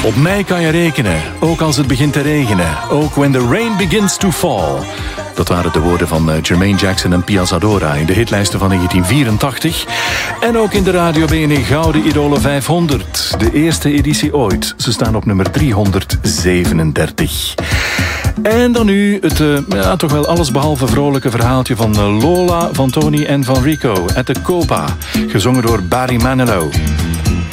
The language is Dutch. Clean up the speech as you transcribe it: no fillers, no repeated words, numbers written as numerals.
Op mij kan je rekenen, ook als het begint te regenen. Ook when the rain begins to fall. Dat waren de woorden van Jermaine Jackson en Pia Zadora in de hitlijsten van 1984. En ook in de Radio BNN Gouden Idolen 500. De eerste editie ooit. Ze staan op nummer 337. En dan nu het toch wel allesbehalve vrolijke verhaaltje van Lola, van Tony en van Rico. At the Copa, gezongen door Barry Manilow.